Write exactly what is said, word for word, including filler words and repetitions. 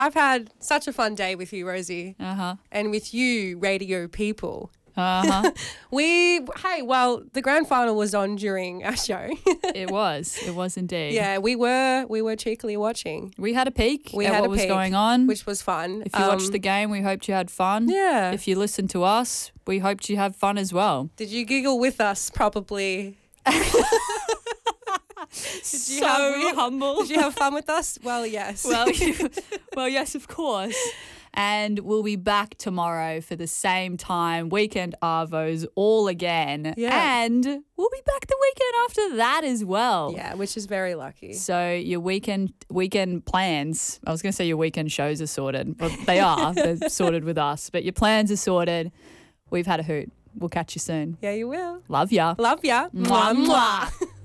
I've had such a fun day with you, Rosie. Uh-huh. And with you, radio people. Uh-huh. we, hey, well, the grand final was on during our show. It was. It was indeed. Yeah, we were we were cheekily watching. We had a peek We at had what a was peek, going on. which was fun. If you Um, watched the game, we hoped you had fun. Yeah. If you listened to us, we hoped you had fun as well. Did you giggle with us, probably? Did you have- humble. Did you have fun with us? Well, yes. well, well, yes, of course. And we'll be back tomorrow for the same time, Weekend Arvos all again. Yeah. And we'll be back the weekend after that as well. yeah, which is very lucky. So your weekend weekend plans, I was going to say your weekend shows are sorted. Well, they are. They're sorted with us. But your plans are sorted. We've had a hoot. We'll catch you soon. Yeah, you will. Love ya. Love ya. Mwah, mwah.